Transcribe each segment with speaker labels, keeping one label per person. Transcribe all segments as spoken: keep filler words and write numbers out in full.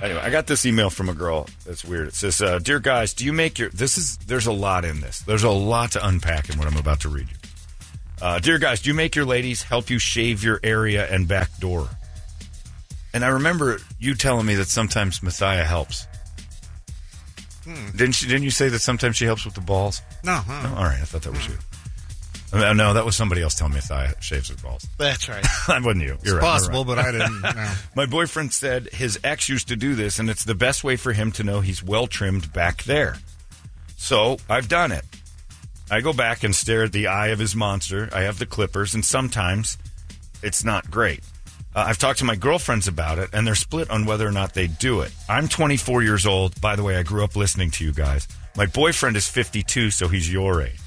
Speaker 1: Anyway, I got this email from a girl. That's weird. It says, uh, "Dear guys, do you make your..." This is... There's a lot in this. There's a lot to unpack in what I'm about to read you. Uh, "Dear guys, do you make your ladies help you shave your area and back door?" And I remember you telling me that sometimes Mathia helps. Hmm. Didn't she? Didn't you say that sometimes she helps with the balls?
Speaker 2: No. Huh.
Speaker 1: No? All right, I thought that was you. Uh, no, that was somebody else telling me Mathia shaves his balls.
Speaker 2: That's right.
Speaker 1: That wasn't you. You're
Speaker 2: it's
Speaker 1: right.
Speaker 2: possible,
Speaker 1: Right.
Speaker 2: but I didn't. No.
Speaker 1: My boyfriend said his ex used to do this, and it's the best way for him to know he's well trimmed back there. So I've done it. I go back and stare at the eye of his monster. I have the clippers, and sometimes it's not great. Uh, I've talked to my girlfriends about it, and they're split on whether or not they do it. I'm twenty-four years old. By the way, I grew up listening to you guys. My boyfriend is fifty-two, so he's your age.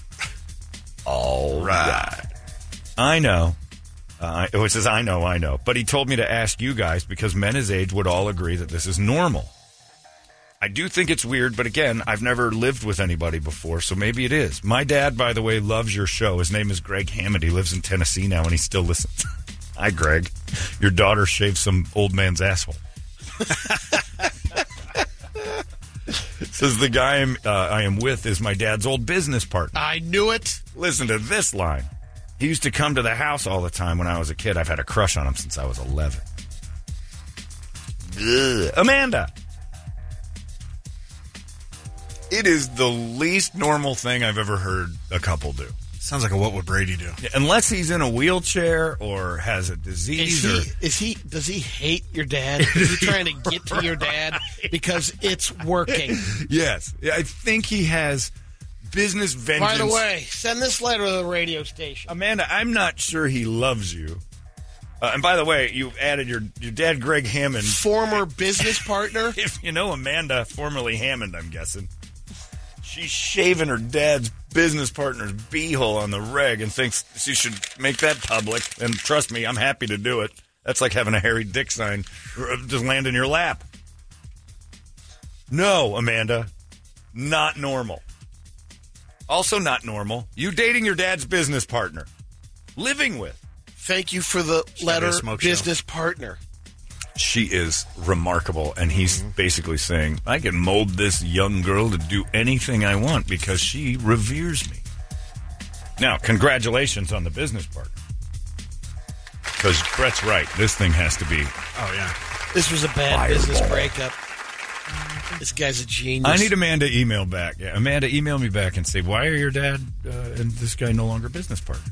Speaker 1: All right. I know. Uh, it says, I know, I know. But he told me to ask you guys because men his age would all agree that this is normal. I do think it's weird, but again, I've never lived with anybody before, so maybe it is. My dad, by the way, loves your show. His name is Greg Hammond. He lives in Tennessee now, and he still listens. Hi, Greg. Your daughter shaved some old man's asshole. Says the guy I'm, uh, I am with is my dad's old business partner.
Speaker 2: I knew it.
Speaker 1: Listen to this line. He used to come to the house all the time when I was a kid. I've had a crush on him since I was eleven. Ugh. Amanda. It is the least normal thing I've ever heard a couple do.
Speaker 2: Sounds like a what would Brady do?
Speaker 1: Yeah, unless he's in a wheelchair or has a disease.
Speaker 3: Is he,
Speaker 1: or...
Speaker 3: is he? Does he hate your dad? Is he trying to get to your dad because it's working?
Speaker 1: Yes. I think he has business vengeance.
Speaker 3: By the way, send this letter to the radio station.
Speaker 1: Amanda, I'm not sure he loves you. Uh, and by the way, you added your, your dad, Greg Hammond.
Speaker 3: Former business partner?
Speaker 1: If you know Amanda, formerly Hammond, I'm guessing. She's shaving her dad's business partner's beehole on the reg and thinks she should make that public. And trust me, I'm happy to do it. That's like having a hairy dick sign just land in your lap. No, Amanda. Not normal. Also not normal. You dating your dad's business partner. Living with.
Speaker 3: Thank you for the letter, business
Speaker 2: show.
Speaker 3: partner.
Speaker 1: She is remarkable, and he's mm-hmm. basically saying, I can mold this young girl to do anything I want because she reveres me. Now, congratulations on the business partner. Because Brett's right. This thing has to be...
Speaker 2: Oh, yeah.
Speaker 3: This was a bad
Speaker 1: Fireball.
Speaker 3: business breakup. This guy's a genius.
Speaker 1: I need Amanda email back. Yeah, Amanda, email me back and say, why are your dad uh, and this guy no longer business partners?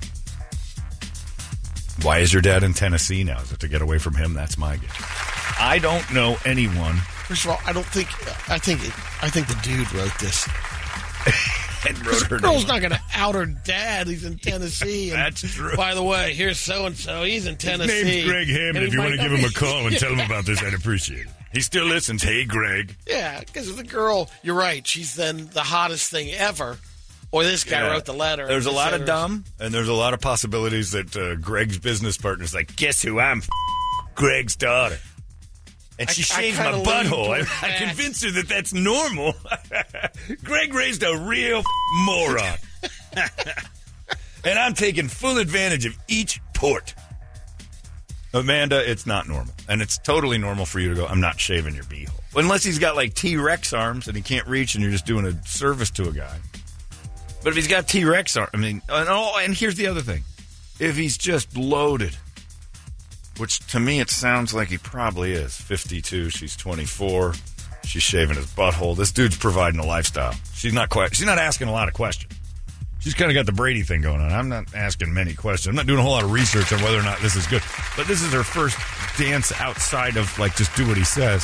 Speaker 1: Why is your dad in Tennessee now? Is it to get away from him? That's my guess. I don't know anyone.
Speaker 3: First of all, I don't think. I think. I think the dude wrote this.
Speaker 1: And wrote her
Speaker 3: this girl's
Speaker 1: name.
Speaker 3: not going to out her dad. He's in Tennessee. And
Speaker 1: that's true.
Speaker 3: By the way, here's so and so. He's in Tennessee.
Speaker 1: His name's Greg Hammond.
Speaker 3: And
Speaker 1: if you want to give him a call and
Speaker 3: yeah.
Speaker 1: tell him about this, I'd appreciate it. He still listens. Hey, Greg.
Speaker 3: Yeah, because the girl, you're right. She's then the hottest thing ever. Or this guy
Speaker 1: yeah.
Speaker 3: wrote the letter.
Speaker 1: There's a lot of
Speaker 3: letters.
Speaker 1: dumb, and there's a lot of possibilities that uh, Greg's business partner's like, guess who I'm f- Greg's daughter. And she
Speaker 3: I,
Speaker 1: shaved
Speaker 3: I
Speaker 1: my
Speaker 3: lean
Speaker 1: butthole. I,
Speaker 3: toward
Speaker 1: I
Speaker 3: that.
Speaker 1: convinced her that that's normal. Greg raised a real f- moron. And I'm taking full advantage of each port. Amanda, it's not normal. And it's totally normal for you to go, I'm not shaving your beehole. Unless he's got like T-Rex arms and he can't reach and you're just doing a service to a guy. But if he's got T-Rex arms, I mean, and, oh, and here's the other thing. If he's just loaded, which to me it sounds like he probably is. fifty-two, she's twenty-four, she's shaving his butthole. This dude's providing a lifestyle. She's not quite, she's not asking a lot of questions. She's kind of got the Brady thing going on. I'm not asking many questions. I'm not doing a whole lot of research on whether or not this is good. But this is her first dance outside of, like, just do what he says.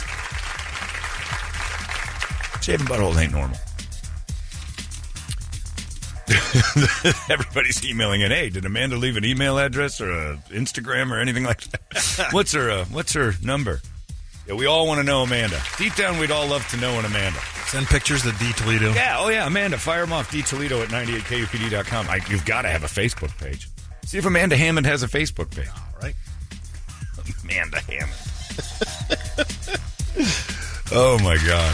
Speaker 1: Shaving buttholes ain't normal. Everybody's emailing in. Hey, did Amanda leave an email address or a Instagram or anything like that? What's her uh, What's her number? Yeah, we all want to know Amanda. Deep down, we'd all love to know an Amanda.
Speaker 2: Send pictures to D Toledo.
Speaker 1: Yeah, oh yeah, Amanda. Fire them off. D Toledo at ninety-eight K U P D dot com. I, you've got to have a Facebook page. See if Amanda Hammond has a Facebook page.
Speaker 2: All right.
Speaker 1: Amanda Hammond. Oh my God.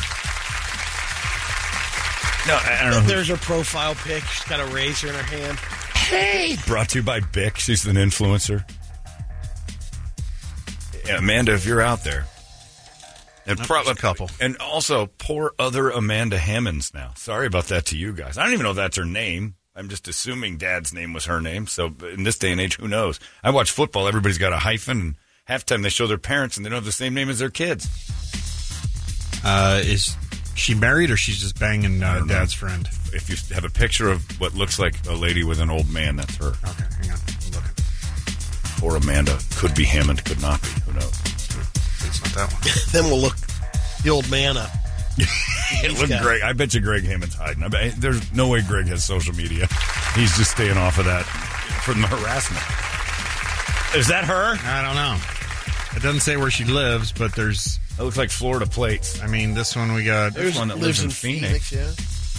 Speaker 1: No, I don't know. Who...
Speaker 3: There's her profile pic. She's got a razor in her hand.
Speaker 1: Hey! Brought to you by Bic. She's an influencer. Yeah, Amanda, if you're out there, And
Speaker 2: Nope,
Speaker 1: pro-
Speaker 2: there's a couple.
Speaker 1: And also, poor other Amanda Hammonds now. Sorry about that to you guys. I don't even know if that's her name. I'm just assuming Dad's name was her name. So in this day and age, who knows? I watch football. Everybody's got a hyphen. And halftime, they show their parents, and they don't have the same name as their kids.
Speaker 2: Uh, is she married or she's just banging uh,
Speaker 1: don't know.
Speaker 2: Dad's friend?
Speaker 1: If you have a picture of what looks like a lady with an old man, that's her.
Speaker 2: Okay, hang on. I'm looking.
Speaker 1: Poor Amanda. Could be Hammond, could not be. Who knows?
Speaker 2: It's not that one.
Speaker 3: Then we'll look the old man up.
Speaker 1: It looked
Speaker 3: got-
Speaker 1: Greg. I bet you Greg Hammond's hiding. I bet, there's no way Greg has social media. He's just staying off of that from the harassment. Is that her?
Speaker 2: I don't know. It doesn't say where she lives, but there's,
Speaker 1: It looks like Florida plates.
Speaker 2: I mean, this one we got.
Speaker 1: There's one that lives in Phoenix.
Speaker 3: yeah.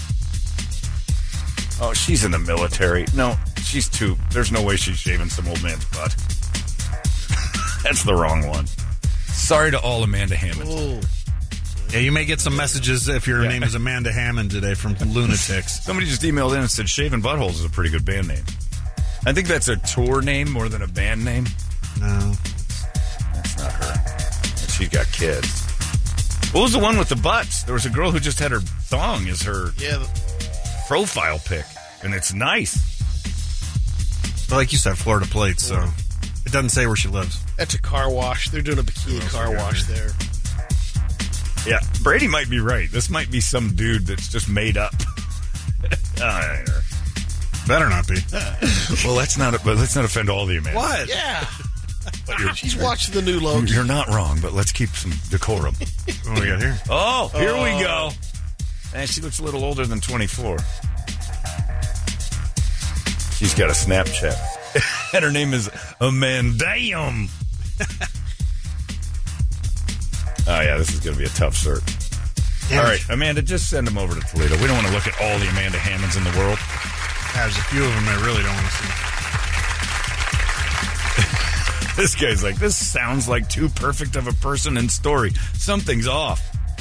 Speaker 1: Oh, she's in the military. No, she's too. There's no way she's shaving some old man's butt. That's the wrong one. Sorry to all Amanda Hammond.
Speaker 3: Oh,
Speaker 2: Yeah, you may get some messages if your
Speaker 1: Yeah.
Speaker 2: name is Amanda Hammond today from lunatics.
Speaker 1: Somebody just emailed in and said Shaven Buttholes is a pretty good band name. I think that's a tour name more than a band name.
Speaker 2: No.
Speaker 1: That's not her. She's got kids. What was the one with the butts? There was a girl who just had her thong as her
Speaker 3: yeah.
Speaker 1: profile pic, and it's nice.
Speaker 2: But like you said, Florida plates, so it doesn't say where she lives.
Speaker 3: That's a car wash. They're doing a bikini
Speaker 2: else
Speaker 3: car
Speaker 2: we got
Speaker 3: wash
Speaker 2: here?
Speaker 3: there.
Speaker 1: Yeah, Brady might be right. This might be some dude that's just made up. Ah,
Speaker 2: Better not be.
Speaker 1: well, let's not. But let's not offend all the Amandas.
Speaker 2: What?
Speaker 3: Yeah.
Speaker 1: But you're,
Speaker 3: She's watching the new Loki.
Speaker 1: you're not wrong, but let's keep some decorum.
Speaker 2: What do we got here?
Speaker 1: Oh, here
Speaker 3: Oh.
Speaker 1: we go. And she looks a little older than twenty-four. She's got a Snapchat. And her name is Amandam. Oh, yeah, this is going to be a tough search.
Speaker 2: Yeah,
Speaker 1: All right, Amanda, just send them over to Toledo. We don't want to look at all the Amanda Hammonds in the world.
Speaker 2: There's a few of them I really don't want to see.
Speaker 1: This guy's like, this sounds like too perfect of a person and story. Something's off.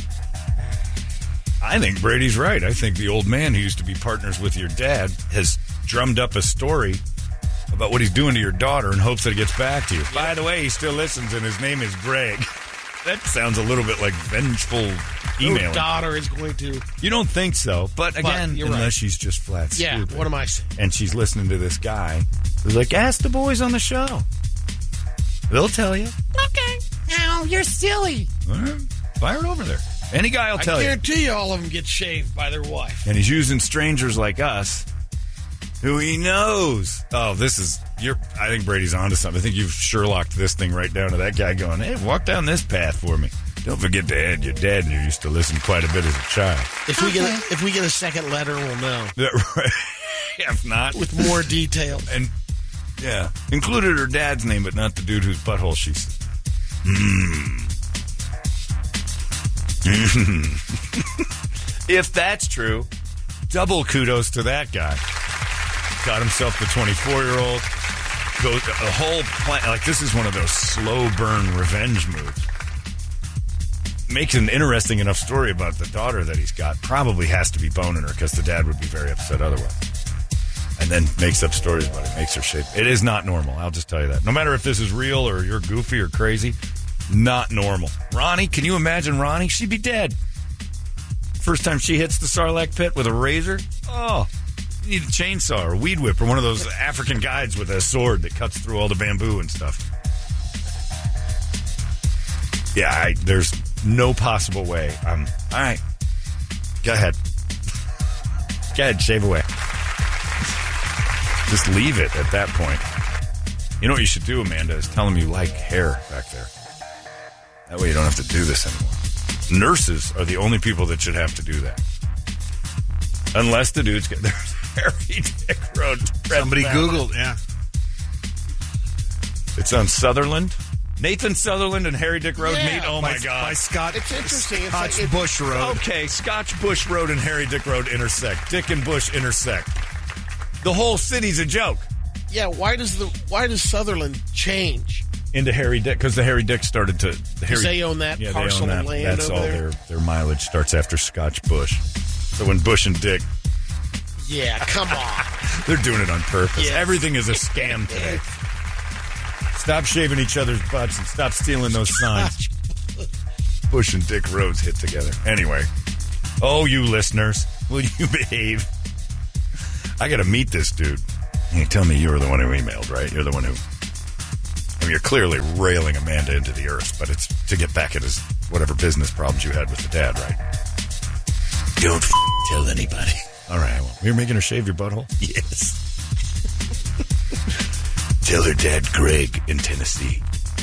Speaker 1: I think Brady's right. I think the old man who used to be partners with your dad has drummed up a story about what he's doing to your daughter in hopes that it gets back to you. By the way, he still listens, and his name is Greg. That sounds a little bit like vengeful
Speaker 3: Your
Speaker 1: emailing.
Speaker 3: daughter is going to.
Speaker 1: You don't think so, but again,
Speaker 3: you're
Speaker 1: unless
Speaker 3: right.
Speaker 1: she's just flat
Speaker 3: Yeah.
Speaker 1: stupid.
Speaker 3: What am I saying?
Speaker 1: And she's listening to this guy who's like, ask the boys on the show. They'll tell you.
Speaker 3: Okay. Now you're silly.
Speaker 1: All right, fire it over there. Any guy will
Speaker 3: I
Speaker 1: tell you.
Speaker 3: guarantee you, all of them get shaved by their wife.
Speaker 1: And he's using strangers like us who he knows. Oh, this is, you're, I think Brady's onto something. I think you've Sherlocked this thing right down to that guy going, hey, walk down this path for me. Don't forget to add your dad, and you used to listen quite a bit as a child.
Speaker 3: If we get a, if we get a second letter, we'll know
Speaker 1: That, right? If not,
Speaker 3: with more detail.
Speaker 1: and yeah, included her dad's name, but not the dude whose butthole she's. Hmm. If that's true, double kudos to that guy. Got himself the twenty-four-year-old. Goes a whole plan. Like, this is one of those slow burn revenge moves. Makes an interesting enough story about the daughter that he's got. Probably has to be boning her because the dad would be very upset otherwise. And then makes up stories about it. Makes her shape. It is not normal. I'll just tell you that. No matter if this is real or you're goofy or crazy, not normal. Ronnie, can you imagine Ronnie? She'd be dead. First time she hits the Sarlacc pit with a razor, oh, you need a chainsaw or a weed whip or one of those African guides with a sword that cuts through all the bamboo and stuff. Yeah, I, there's no possible way. Um, all right. Go ahead. Go ahead, shave away. Just leave it at that point. You know what you should do, Amanda, is tell them you like hair back there. That way you don't have to do this anymore. Nurses are the only people that should have to do that. Unless the dude's got... There's Harry Dick Road.
Speaker 2: Somebody Googled, yeah.
Speaker 1: It's on Sutherland. Nathan Sutherland and Harry Dick Road
Speaker 3: Yeah.
Speaker 1: meet. Oh,
Speaker 2: by,
Speaker 1: my God.
Speaker 2: By Scott,
Speaker 3: It's interesting. It's
Speaker 2: Scotch
Speaker 3: like it-
Speaker 2: Bush Road.
Speaker 1: Okay, Scotch Bush Road and Harry Dick Road intersect. Dick and Bush intersect. The whole city's a joke.
Speaker 3: Yeah. Why does the why does Sutherland change?
Speaker 1: Into Harry Dick, because the Harry Dick started to... The Harry,
Speaker 3: they own that
Speaker 1: yeah,
Speaker 3: parcel
Speaker 1: they own
Speaker 3: of
Speaker 1: that.
Speaker 3: land
Speaker 1: That's
Speaker 3: over
Speaker 1: all
Speaker 3: there?
Speaker 1: their, their mileage starts after Scotch Bush. So when Bush and Dick,
Speaker 3: Yeah. Come on.
Speaker 1: they're doing it on purpose.
Speaker 3: Yes.
Speaker 1: Everything is a scam today. Stop shaving each other's butts and stop stealing those signs. Bush and Dick Rhodes hit together. Anyway. Oh, you listeners. Will you behave? I got to meet this dude. You tell me you were the one who emailed, right? You're the one who... I mean, you're clearly railing Amanda into the earth, but it's to get back at his whatever business problems you had with the dad, right? Don't f- tell anybody. All right, well, you're making her shave your butthole? Yes. Tell her dad Greg in Tennessee.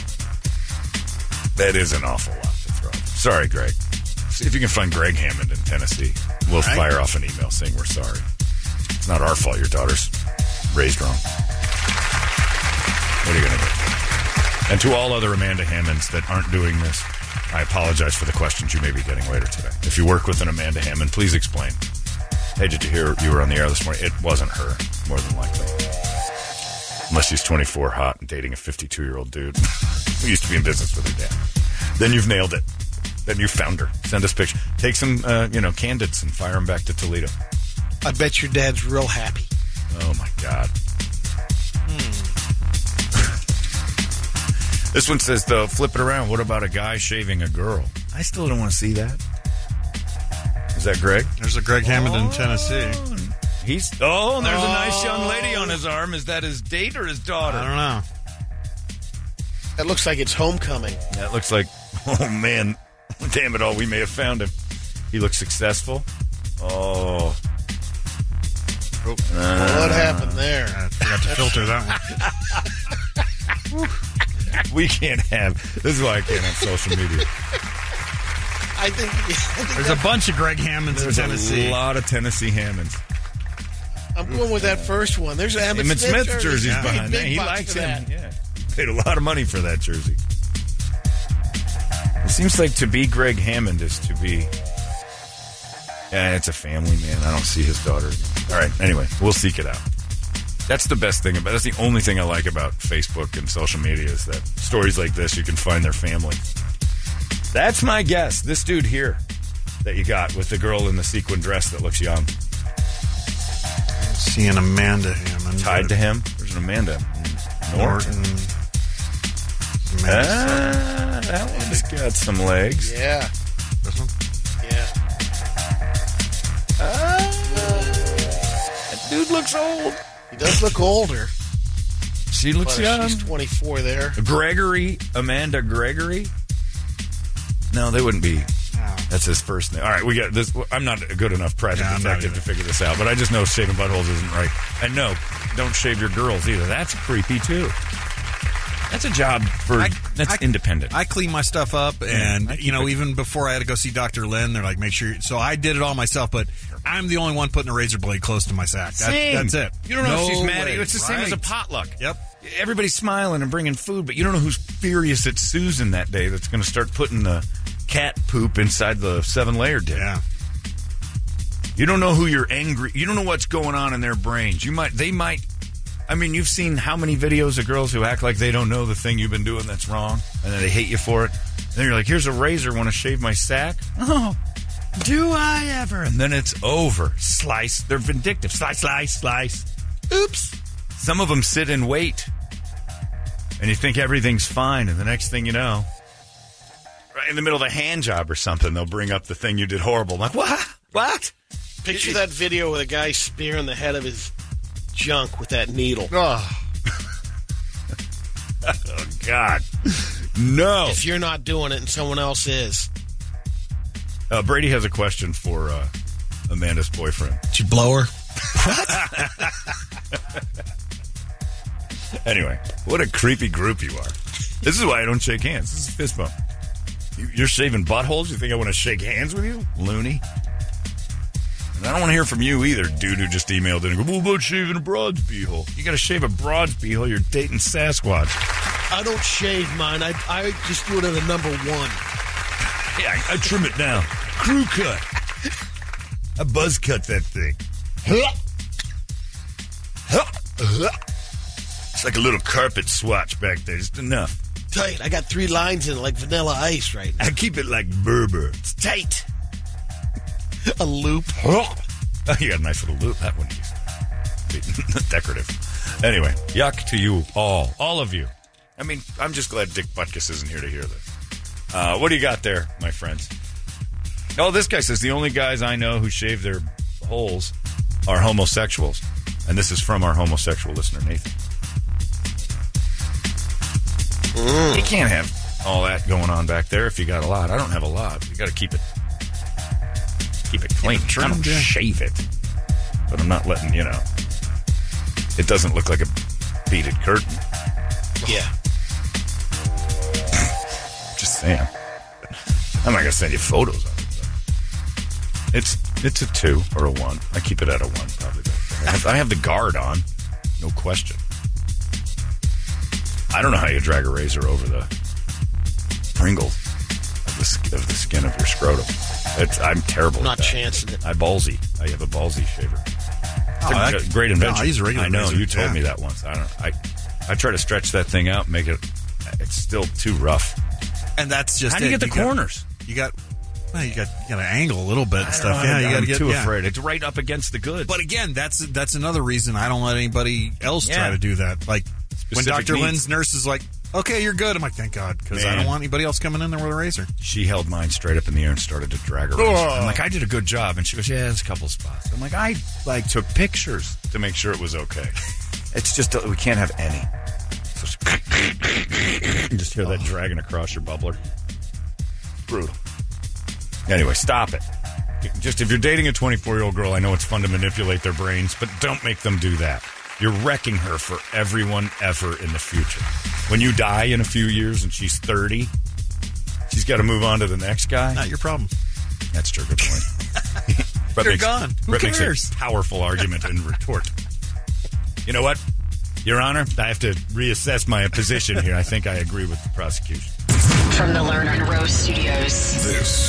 Speaker 1: That is an awful lot to throw. Sorry, Greg. See if you can find Greg Hammond in Tennessee. We'll right. fire off an email saying we're sorry. It's not our fault your daughter's raised wrong. What are you going to do? And to all other Amanda Hammonds that aren't doing this, I apologize for the questions you may be getting later today. If you work with an Amanda Hammond, please explain. Hey, did you hear you were on the air this morning? It wasn't her, more than likely. Unless she's twenty-four, hot, and dating a fifty-two-year-old dude who used to be in business with her dad. Then you've nailed it. Then you found her. Send us pictures. Take some, uh, you know, candidates and fire them back to Toledo.
Speaker 3: I bet your dad's real happy.
Speaker 1: Oh, my God. Hmm. This one says, though, flip it around. What about a guy shaving a girl? I still don't want to see that. Is that Greg?
Speaker 2: There's a Greg Hammond
Speaker 1: oh,
Speaker 2: in Tennessee.
Speaker 1: He's Oh, and there's
Speaker 3: oh.
Speaker 1: a nice young lady on his arm. Is that his date or his daughter?
Speaker 2: I don't know.
Speaker 3: That looks like it's homecoming.
Speaker 1: That looks like, oh, man. Damn it all, we may have found him. He looks successful. Oh.
Speaker 3: Uh, what happened there?
Speaker 2: I forgot to filter that one.
Speaker 1: We can't have... This is why I can't have social media.
Speaker 3: I think... I think
Speaker 2: There's a bunch of Greg Hammonds
Speaker 1: There's
Speaker 2: in Tennessee.
Speaker 1: a lot of Tennessee Hammonds.
Speaker 3: I'm going with that first one. There's Emmett,
Speaker 1: Emmett
Speaker 3: Smith,
Speaker 1: Smith jersey's
Speaker 3: yeah.
Speaker 1: behind
Speaker 3: Big
Speaker 1: that. He
Speaker 3: bucks
Speaker 1: likes
Speaker 3: for
Speaker 1: him.
Speaker 3: that.
Speaker 1: Yeah. Paid a lot of money for that jersey. It seems like to be Greg Hammond is to be... Yeah, it's a family, man. I don't see his daughter. All right, anyway, we'll seek it out. That's the best thing about That's the only thing I like about Facebook and social media is that stories like this, you can find their family. That's my guess. This dude here that you got with the girl in the sequin dress that looks young.
Speaker 2: See an Amanda Hammond.
Speaker 1: Tied to him? There's an Amanda.
Speaker 2: Norton.
Speaker 1: Norton. Ah, that one's got some legs.
Speaker 3: Yeah.
Speaker 2: This one?
Speaker 3: Yeah.
Speaker 1: Ah, that dude looks old.
Speaker 3: He does look older.
Speaker 1: She looks
Speaker 3: but
Speaker 1: young.
Speaker 3: She's twenty-four there.
Speaker 1: Gregory, Amanda Gregory? No, they wouldn't be.
Speaker 2: No.
Speaker 1: That's his first name. All right, we got this. I'm not a good enough private
Speaker 2: yeah,
Speaker 1: detective to figure this out, but I just know shaving buttholes isn't right. And no, don't shave your girls either. That's creepy, too. That's a job for,
Speaker 2: I,
Speaker 1: that's
Speaker 2: I,
Speaker 1: independent.
Speaker 2: I clean my stuff up, and,
Speaker 1: yeah,
Speaker 2: you know, it. even before I had to go see Doctor Lynn, they're like, make sure. You, so I did it all myself, but I'm the only one putting a razor blade close to my sack. That,
Speaker 1: Same.
Speaker 2: That's it.
Speaker 1: You don't know
Speaker 2: no
Speaker 1: if she's mad
Speaker 2: way.
Speaker 1: at you. It's the
Speaker 2: right.
Speaker 1: same as a potluck.
Speaker 2: Yep.
Speaker 1: Everybody's smiling and bringing food, but you don't know who's furious at Susan that day that's going to start putting the cat poop inside the seven-layer dip.
Speaker 2: Yeah.
Speaker 1: You don't know who you're angry. You don't know what's going on in their brains. You might. They might. I mean, you've seen how many videos of girls who act like they don't know the thing you've been doing that's wrong, and then they hate you for it. And then you're like, here's a razor, want to shave my sack? Oh, do I ever? And then it's over. Slice. They're vindictive. Slice, slice, slice. Oops. Some of them sit and wait, and you think everything's fine, and the next thing you know, right in the middle of a hand job or something, they'll bring up the thing you did horrible. I'm like, what? What?
Speaker 3: Picture that video with a guy spearing the head of his junk with that needle.
Speaker 2: Oh.
Speaker 1: Oh, God. No.
Speaker 3: If you're not doing it and someone else is.
Speaker 1: Uh, Brady has a question for uh, Amanda's boyfriend.
Speaker 3: Did you blow her?
Speaker 1: Anyway, what a creepy group you are. This is why I don't shake hands. This is a fist bump. You, you're shaving buttholes? You think I want to shake hands with you? Loony. And I don't want to hear from you either, dude who just emailed in and go, what about shaving a broad's beehole? You got to shave a broad's beehole. You're dating Sasquatch.
Speaker 3: I don't shave mine. I, I just do it at a number one.
Speaker 1: Yeah, I, I trim it down. Crew cut. I buzz cut that thing. It's like a little carpet swatch back there. Just enough.
Speaker 3: Tight. I got three lines in it like Vanilla Ice right now.
Speaker 1: I keep it like Berber. It's tight.
Speaker 3: A loop.
Speaker 1: Oh, you got a nice little loop. That one is decorative. Anyway, yuck to you all. All of you. I mean, I'm just glad Dick Butkus isn't here to hear this. Uh, what do you got there, my friends? Oh, this guy says the only guys I know who shave their holes are homosexuals. And this is from our homosexual listener, Nathan. Mm. You can't have all that going on back there if you got a lot. I don't have a lot. You got to keep it keep it clean. I don't yeah. shave it. But I'm not letting, you know, it doesn't look like a beaded curtain.
Speaker 3: Yeah.
Speaker 1: Just saying. I'm not going to send you photos of it. Though. It's it's a two or a one. I keep it at a one, probably. I have, I have the guard on. No question. I don't know how you drag a razor over the Pringle of the, of the skin of your scrotum. It's, I'm terrible
Speaker 3: I'm
Speaker 1: at
Speaker 3: not
Speaker 1: that.
Speaker 3: chancing it.
Speaker 1: I ballsy. I have a ballsy shaver. It's
Speaker 2: oh,
Speaker 1: a
Speaker 2: that,
Speaker 1: great invention.
Speaker 2: No, I use a regular
Speaker 1: I know.
Speaker 2: razor.
Speaker 1: You told
Speaker 2: yeah.
Speaker 1: me that once. I don't. I I try to stretch that thing out, make it. It's still too rough.
Speaker 2: And that's just
Speaker 1: how do you
Speaker 2: it.
Speaker 1: get the
Speaker 2: you
Speaker 1: corners?
Speaker 2: Got, you got. Well, you got you got to angle a little bit and
Speaker 1: I
Speaker 2: stuff.
Speaker 1: Know,
Speaker 2: yeah,
Speaker 1: I'm,
Speaker 2: you got to
Speaker 1: I'm
Speaker 2: get
Speaker 1: too
Speaker 2: yeah.
Speaker 1: afraid. It's right up against the goods.
Speaker 2: But again, that's that's another reason I don't let anybody else
Speaker 1: Yeah.
Speaker 2: try to do that. Like
Speaker 1: Specific
Speaker 2: when Doctor
Speaker 1: needs.
Speaker 2: Lynn's nurse is like, "Okay, you're good." I'm like, "Thank God," because I
Speaker 1: Man.
Speaker 2: don't want anybody else coming in there with a razor.
Speaker 1: She held mine straight up in the air and started to drag her. razor. I'm like, I did a good job, and she goes, "Yeah, there's a couple spots." I'm like, I like took pictures to make sure it was okay. It's just we can't have any. So you just hear that oh. dragging across your bubbler. Brutal. Anyway, stop it. Just if you're dating a twenty-four-year-old girl, I know it's fun to manipulate their brains, but don't make them do that. You're wrecking her for everyone ever in the future. When you die in a few years and she's thirty, she's got to move on to the next guy.
Speaker 2: Not your problem.
Speaker 1: That's true. Good point. Brett
Speaker 2: You're
Speaker 1: makes,
Speaker 2: gone. Who
Speaker 1: Brett
Speaker 2: cares?
Speaker 1: makes a powerful argument in retort. You know what? Your Honor, I have to reassess my position here. I think I agree with the prosecution.
Speaker 4: From the Lerner and Rose Studios.
Speaker 5: This